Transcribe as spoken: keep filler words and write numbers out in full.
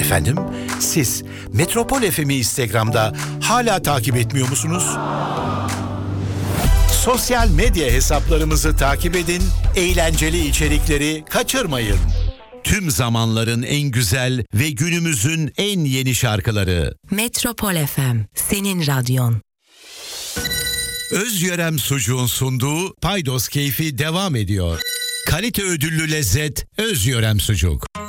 Efendim, siz Metropol F M'i Instagram'da hala takip etmiyor musunuz? Sosyal medya hesaplarımızı takip edin, eğlenceli içerikleri kaçırmayın. Tüm zamanların en güzel ve günümüzün en yeni şarkıları. Metropol F M, senin radyon. Özyörem Sucuğun sunduğu Paydos Keyfi devam ediyor. Kalite ödüllü lezzet Özyörem Sucuk.